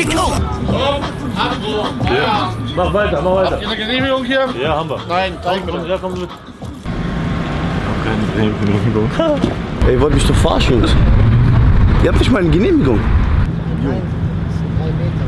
Genehmigung! Ja. Mach weiter, mach weiter. Habt ihr eine Genehmigung hier? Ja, haben wir. Nein, zeig Komm, mir. ja, komm mit. Keine Genehmigung. Ey, ihr wollt mich doch verarschen, Jungs. Ihr habt nicht mal eine Genehmigung. Nein, 3 Meter.